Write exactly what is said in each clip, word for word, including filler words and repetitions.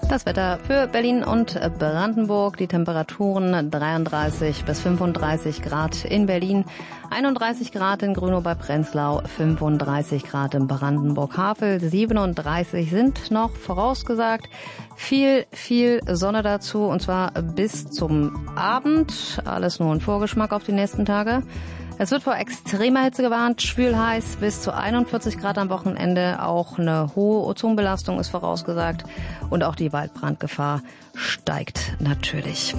Das Wetter für Berlin und Brandenburg. Die Temperaturen dreiunddreißig bis fünfunddreißig Grad in Berlin, einunddreißig Grad in Grünow bei Prenzlau, fünfunddreißig Grad in Brandenburg-Havel, siebenunddreißig sind noch vorausgesagt. Viel, viel Sonne dazu und zwar bis zum Abend. Alles nur ein Vorgeschmack auf die nächsten Tage. Es wird vor extremer Hitze gewarnt, schwül heiß bis zu einundvierzig Grad am Wochenende. Auch eine hohe Ozonbelastung ist vorausgesagt und auch die Waldbrandgefahr steigt natürlich.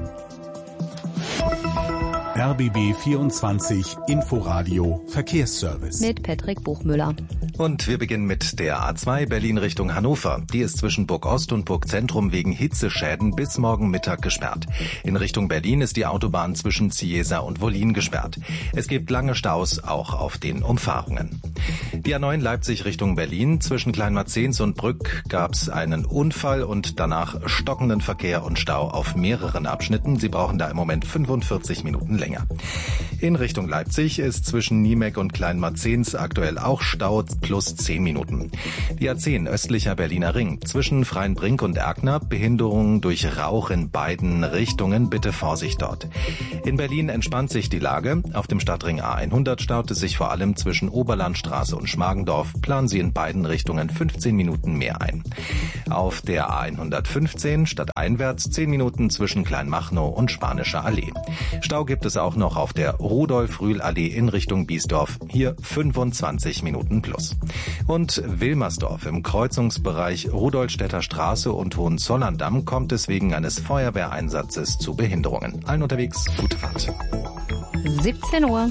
R B B vierundzwanzig Inforadio Verkehrsservice. Mit Patrick Buchmüller. Und wir beginnen mit der A zwei Berlin Richtung Hannover. Die ist zwischen Burg Ost und Burg Zentrum wegen Hitzeschäden bis morgen Mittag gesperrt. In Richtung Berlin ist die Autobahn zwischen Ziesa und Wollin gesperrt. Es gibt lange Staus, auch auf den Umfahrungen. Die A neun Leipzig Richtung Berlin. Zwischen Kleinmarzens und Brück gab es einen Unfall und danach stockenden Verkehr und Stau auf mehreren Abschnitten. Sie brauchen da im Moment fünfundvierzig Minuten länger. In Richtung Leipzig ist zwischen Niemek und Kleinmarzens aktuell auch Stau plus zehn Minuten. Die A zehn östlicher Berliner Ring. Zwischen Freienbrink und Erkner Behinderungen durch Rauch in beiden Richtungen. Bitte Vorsicht dort. In Berlin entspannt sich die Lage. Auf dem Stadtring A hundert staut es sich vor allem zwischen Oberlandstraße und Schmargendorf. Planen Sie in beiden Richtungen fünfzehn Minuten mehr ein. Auf der A hundertfünfzehn stadteinwärts zehn Minuten zwischen Kleinmachnow und Spanischer Allee. Stau gibt es auch noch auf der Rudolf-Rühl-Allee in Richtung Biesdorf. Hier fünfundzwanzig Minuten plus. Und Wilmersdorf im Kreuzungsbereich Rudolstädter Straße und Hohenzollern-Damm kommt es wegen eines Feuerwehreinsatzes zu Behinderungen. Allen unterwegs, gute Fahrt. siebzehn Uhr.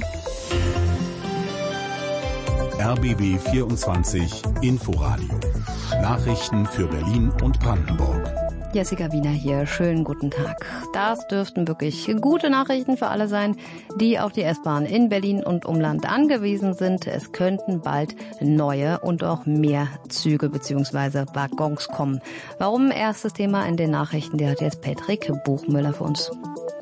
R B B vierundzwanzig Inforadio. Nachrichten für Berlin und Brandenburg. Jessica Wiener hier. Schönen guten Tag. Das dürften wirklich gute Nachrichten für alle sein, die auf die S-Bahn in Berlin und Umland angewiesen sind. Es könnten bald neue und auch mehr Züge bzw. Waggons kommen. Warum? Erstes Thema in den Nachrichten. Der hat jetzt Patrick Buchmüller für uns.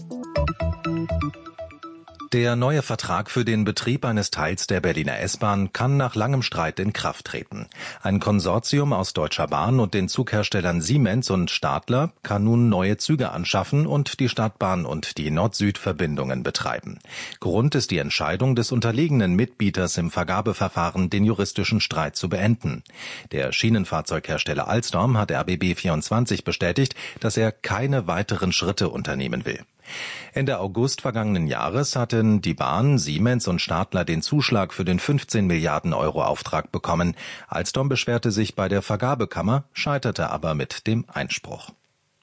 Der neue Vertrag für den Betrieb eines Teils der Berliner S-Bahn kann nach langem Streit in Kraft treten. Ein Konsortium aus Deutscher Bahn und den Zugherstellern Siemens und Stadler kann nun neue Züge anschaffen und die Stadtbahn und die Nord-Süd-Verbindungen betreiben. Grund ist die Entscheidung des unterlegenen Mitbieters im Vergabeverfahren, den juristischen Streit zu beenden. Der Schienenfahrzeughersteller Alstom hat R B B vierundzwanzig bestätigt, dass er keine weiteren Schritte unternehmen will. Ende August vergangenen Jahres hatten die Bahn, Siemens und Stadler den Zuschlag für den fünfzehn Milliarden Euro Auftrag bekommen. Alstom beschwerte sich bei der Vergabekammer, scheiterte aber mit dem Einspruch.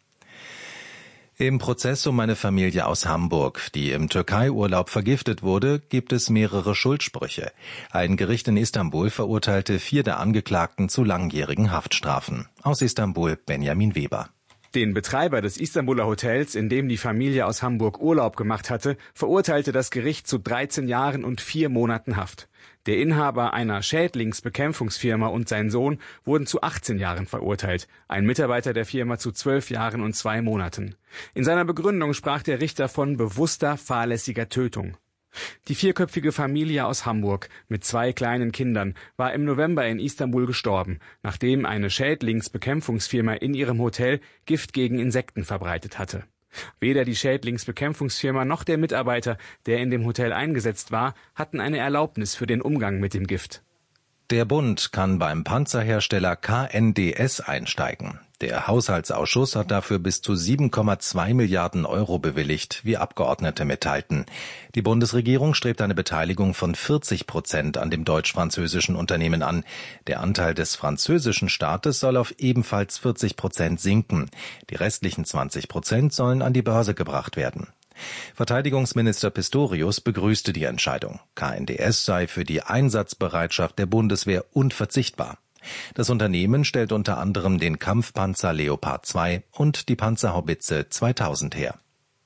Im Prozess um eine Familie aus Hamburg, die im Türkei-Urlaub vergiftet wurde, gibt es mehrere Schuldsprüche. Ein Gericht in Istanbul verurteilte vier der Angeklagten zu langjährigen Haftstrafen. Aus Istanbul Benjamin Weber. Den Betreiber des Istanbuler Hotels, in dem die Familie aus Hamburg Urlaub gemacht hatte, verurteilte das Gericht zu dreizehn Jahren und vier Monaten Haft. Der Inhaber einer Schädlingsbekämpfungsfirma und sein Sohn wurden zu achtzehn Jahren verurteilt, ein Mitarbeiter der Firma zu zwölf Jahren und zwei Monaten. In seiner Begründung sprach der Richter von bewusster, fahrlässiger Tötung. Die vierköpfige Familie aus Hamburg mit zwei kleinen Kindern war im November in Istanbul gestorben, nachdem eine Schädlingsbekämpfungsfirma in ihrem Hotel Gift gegen Insekten verbreitet hatte. Weder die Schädlingsbekämpfungsfirma noch der Mitarbeiter, der in dem Hotel eingesetzt war, hatten eine Erlaubnis für den Umgang mit dem Gift. Der Bund kann beim Panzerhersteller K N D S einsteigen. Der Haushaltsausschuss hat dafür bis zu sieben Komma zwei Milliarden Euro bewilligt, wie Abgeordnete mitteilten. Die Bundesregierung strebt eine Beteiligung von vierzig Prozent an dem deutsch-französischen Unternehmen an. Der Anteil des französischen Staates soll auf ebenfalls vierzig Prozent sinken. Die restlichen zwanzig Prozent sollen an die Börse gebracht werden. Verteidigungsminister Pistorius begrüßte die Entscheidung. K N D S sei für die Einsatzbereitschaft der Bundeswehr unverzichtbar. Das Unternehmen stellt unter anderem den Kampfpanzer Leopard zwei und die Panzerhaubitze zweitausend her.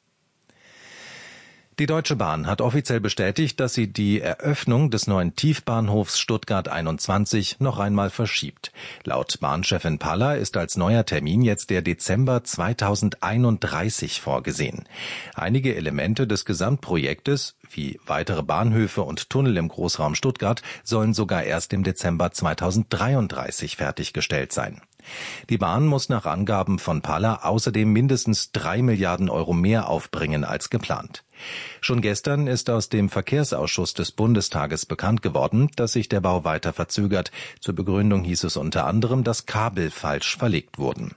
Die Deutsche Bahn hat offiziell bestätigt, dass sie die Eröffnung des neuen Tiefbahnhofs Stuttgart einundzwanzig noch einmal verschiebt. Laut Bahnchefin Paller ist als neuer Termin jetzt der Dezember zweitausendeinunddreißig vorgesehen. Einige Elemente des Gesamtprojektes, wie weitere Bahnhöfe und Tunnel im Großraum Stuttgart, sollen sogar erst im Dezember zweitausenddreiunddreißig fertiggestellt sein. Die Bahn muss nach Angaben von Palla außerdem mindestens drei Milliarden Euro mehr aufbringen als geplant. Schon gestern ist aus dem Verkehrsausschuss des Bundestages bekannt geworden, dass sich der Bau weiter verzögert. Zur Begründung hieß es unter anderem, dass Kabel falsch verlegt wurden.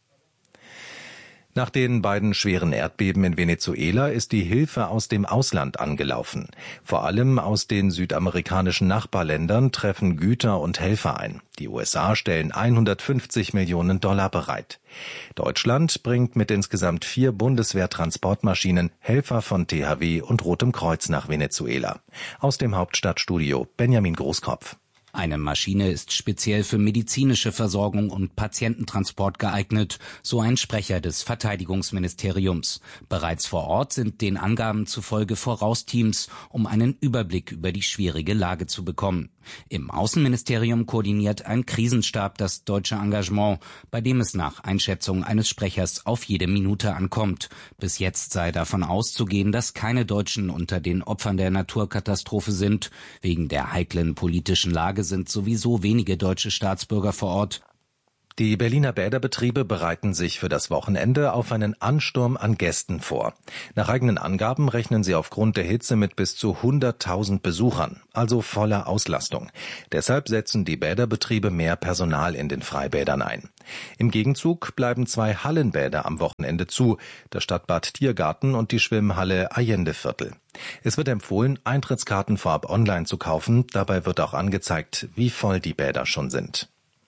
Nach den beiden schweren Erdbeben in Venezuela ist die Hilfe aus dem Ausland angelaufen. Vor allem aus den südamerikanischen Nachbarländern treffen Güter und Helfer ein. Die U S A stellen hundertfünfzig Millionen Dollar bereit. Deutschland bringt mit insgesamt vier Bundeswehrtransportmaschinen Helfer von T H W und Rotem Kreuz nach Venezuela. Aus dem Hauptstadtstudio Benjamin Großkopf. Eine Maschine ist speziell für medizinische Versorgung und Patiententransport geeignet, so ein Sprecher des Verteidigungsministeriums. Bereits vor Ort sind den Angaben zufolge Vorausteams, um einen Überblick über die schwierige Lage zu bekommen. Im Außenministerium koordiniert ein Krisenstab das deutsche Engagement, bei dem es nach Einschätzung eines Sprechers auf jede Minute ankommt. Bis jetzt sei davon auszugehen, dass keine Deutschen unter den Opfern der Naturkatastrophe sind. Wegen der heiklen politischen Lage sind sowieso wenige deutsche Staatsbürger vor Ort. Die Berliner Bäderbetriebe bereiten sich für das Wochenende auf einen Ansturm an Gästen vor. Nach eigenen Angaben rechnen sie aufgrund der Hitze mit bis zu hunderttausend Besuchern, also voller Auslastung. Deshalb setzen die Bäderbetriebe mehr Personal in den Freibädern ein. Im Gegenzug bleiben zwei Hallenbäder am Wochenende zu, das Stadtbad Tiergarten und die Schwimmhalle Allendeviertel. Es wird empfohlen, Eintrittskarten vorab online zu kaufen. Dabei wird auch angezeigt, wie voll die Bäder schon sind.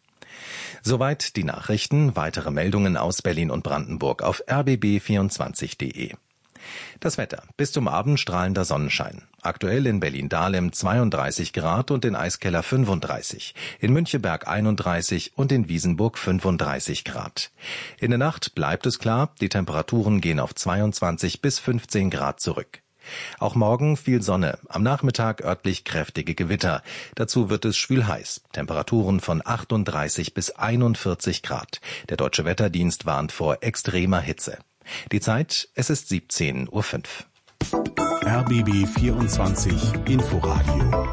Soweit die Nachrichten. Weitere Meldungen aus Berlin und Brandenburg auf r b b vierundzwanzig punkt de. Das Wetter. Bis zum Abend strahlender Sonnenschein. Aktuell in Berlin-Dahlem zweiunddreißig Grad und in Eiskeller fünfunddreißig. In Müncheberg einunddreißig und in Wiesenburg fünfunddreißig Grad. In der Nacht bleibt es klar. Die Temperaturen gehen auf zweiundzwanzig bis fünfzehn Grad zurück. Auch morgen viel Sonne, am Nachmittag örtlich kräftige Gewitter. Dazu wird es schwül heiß. Temperaturen von achtunddreißig bis einundvierzig Grad. Der Deutsche Wetterdienst warnt vor extremer Hitze. Die Zeit, es ist siebzehn Uhr fünf. R B B vierundzwanzig Inforadio.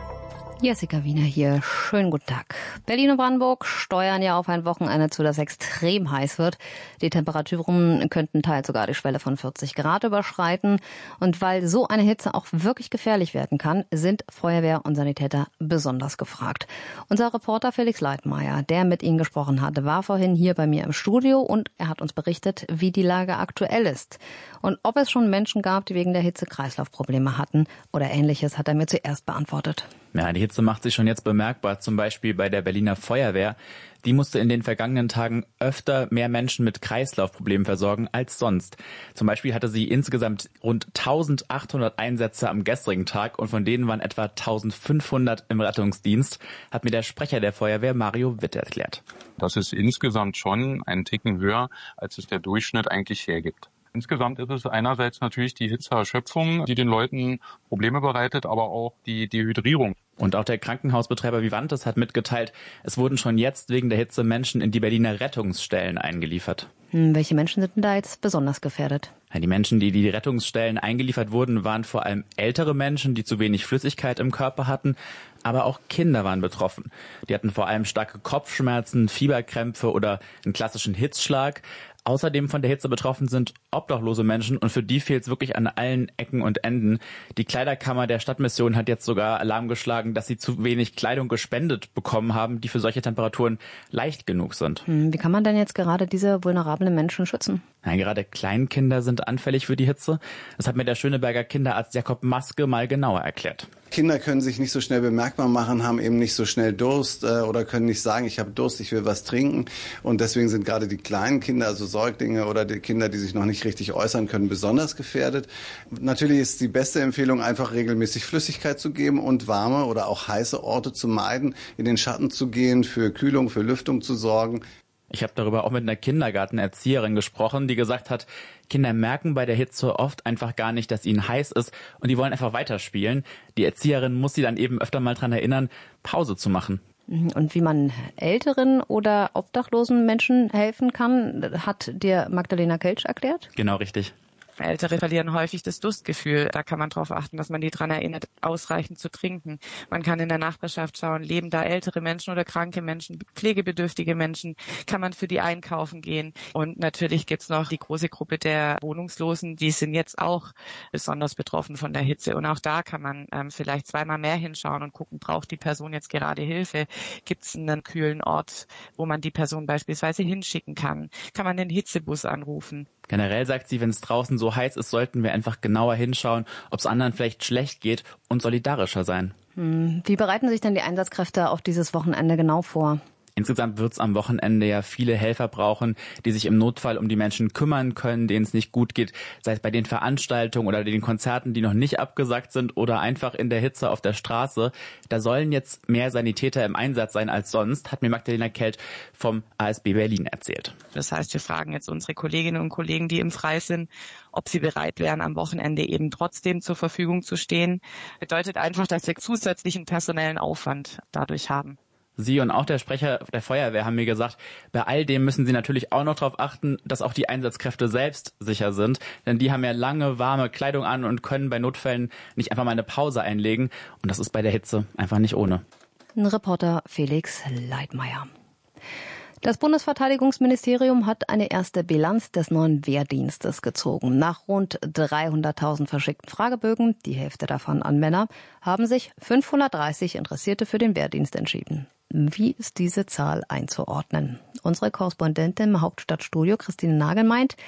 Jessica Wiener hier. Schönen guten Tag. Berlin und Brandenburg steuern ja auf ein Wochenende zu, das extrem heiß wird. Die Temperaturen könnten teils sogar die Schwelle von vierzig Grad überschreiten. Und weil so eine Hitze auch wirklich gefährlich werden kann, sind Feuerwehr und Sanitäter besonders gefragt. Unser Reporter Felix Leitmeier, der mit Ihnen gesprochen hatte, war vorhin hier bei mir im Studio und er hat uns berichtet, wie die Lage aktuell ist. Und ob es schon Menschen gab, die wegen der Hitze Kreislaufprobleme hatten oder Ähnliches, hat er mir zuerst beantwortet. Ja, die Hitze macht sich schon jetzt bemerkbar, zum Beispiel bei der Berliner Feuerwehr. Die musste in den vergangenen Tagen öfter mehr Menschen mit Kreislaufproblemen versorgen als sonst. Zum Beispiel hatte sie insgesamt rund eintausendachthundert Einsätze am gestrigen Tag und von denen waren etwa eintausendfünfhundert im Rettungsdienst, hat mir der Sprecher der Feuerwehr Mario Witt erklärt. Das ist insgesamt schon einen Ticken höher, als es der Durchschnitt eigentlich hergibt. Insgesamt ist es einerseits natürlich die Hitzeerschöpfung, die den Leuten Probleme bereitet, aber auch die Dehydrierung. Und auch der Krankenhausbetreiber Vivantes hat mitgeteilt, es wurden schon jetzt wegen der Hitze Menschen in die Berliner Rettungsstellen eingeliefert. Hm, welche Menschen sind denn da jetzt besonders gefährdet? Die Menschen, die in die Rettungsstellen eingeliefert wurden, waren vor allem ältere Menschen, die zu wenig Flüssigkeit im Körper hatten. Aber auch Kinder waren betroffen. Die hatten vor allem starke Kopfschmerzen, Fieberkrämpfe oder einen klassischen Hitzschlag. Außerdem von der Hitze betroffen sind obdachlose Menschen und für die fehlt es wirklich an allen Ecken und Enden. Die Kleiderkammer der Stadtmission hat jetzt sogar Alarm geschlagen, dass sie zu wenig Kleidung gespendet bekommen haben, die für solche Temperaturen leicht genug sind. Hm, wie kann man denn jetzt gerade diese vulnerablen Menschen schützen? Ja, gerade Kleinkinder sind anfällig für die Hitze. Das hat mir der Schöneberger Kinderarzt Jakob Maske mal genauer erklärt. Kinder können sich nicht so schnell bemerkbar machen, haben eben nicht so schnell Durst äh, oder können nicht sagen, ich habe Durst, ich will was trinken. Und deswegen sind gerade die kleinen Kinder, also Säuglinge oder die Kinder, die sich noch nicht richtig äußern können, besonders gefährdet. Natürlich ist die beste Empfehlung, einfach regelmäßig Flüssigkeit zu geben und warme oder auch heiße Orte zu meiden, in den Schatten zu gehen, für Kühlung, für Lüftung zu sorgen. Ich habe darüber auch mit einer Kindergartenerzieherin gesprochen, die gesagt hat, Kinder merken bei der Hitze oft einfach gar nicht, dass ihnen heiß ist und die wollen einfach weiterspielen. Die Erzieherin muss sie dann eben öfter mal dran erinnern, Pause zu machen. Und wie man älteren oder obdachlosen Menschen helfen kann, hat dir Magdalena Kelch erklärt? Genau, richtig. Ältere verlieren häufig das Durstgefühl. Da kann man darauf achten, dass man die daran erinnert, ausreichend zu trinken. Man kann in der Nachbarschaft schauen, leben da ältere Menschen oder kranke Menschen, pflegebedürftige Menschen, kann man für die einkaufen gehen. Und natürlich gibt's noch die große Gruppe der Wohnungslosen, die sind jetzt auch besonders betroffen von der Hitze. Und auch da kann man ähm, vielleicht zweimal mehr hinschauen und gucken, braucht die Person jetzt gerade Hilfe? Gibt es einen kühlen Ort, wo man die Person beispielsweise hinschicken kann? Kann man den Hitzebus anrufen? Generell sagt sie, wenn es draußen so heiß ist, sollten wir einfach genauer hinschauen, ob es anderen vielleicht schlecht geht und solidarischer sein. Hm. Wie bereiten sich denn die Einsatzkräfte auf dieses Wochenende genau vor? Insgesamt wird es am Wochenende ja viele Helfer brauchen, die sich im Notfall um die Menschen kümmern können, denen es nicht gut geht, sei es bei den Veranstaltungen oder den Konzerten, die noch nicht abgesagt sind oder einfach in der Hitze auf der Straße. Da sollen jetzt mehr Sanitäter im Einsatz sein als sonst, hat mir Magdalena Kelt vom A S B Berlin erzählt. Das heißt, wir fragen jetzt unsere Kolleginnen und Kollegen, die im Freie sind, ob sie bereit wären, am Wochenende eben trotzdem zur Verfügung zu stehen. Bedeutet einfach, dass wir zusätzlichen personellen Aufwand dadurch haben. Sie und auch der Sprecher der Feuerwehr haben mir gesagt, bei all dem müssen Sie natürlich auch noch darauf achten, dass auch die Einsatzkräfte selbst sicher sind. Denn die haben ja lange, warme Kleidung an und können bei Notfällen nicht einfach mal eine Pause einlegen. Und das ist bei der Hitze einfach nicht ohne. Ein Reporter Felix Leitmeier. Das Bundesverteidigungsministerium hat eine erste Bilanz des neuen Wehrdienstes gezogen. Nach rund dreihunderttausend verschickten Fragebögen, die Hälfte davon an Männer, haben sich fünfhundertdreißig Interessierte für den Wehrdienst entschieden. Wie ist diese Zahl einzuordnen? Unsere Korrespondentin im Hauptstadtstudio, Christine Nagel, meint,